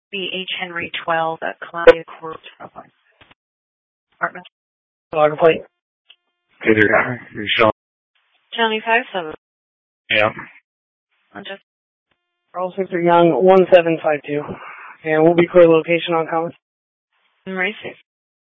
the H. Henry 12 at Columbia Court Apartment. Log plate. Good, you're showing. County 5-7. Yeah. Just Earl Victor Young, 1752. And we'll be clear location on comments. Racing.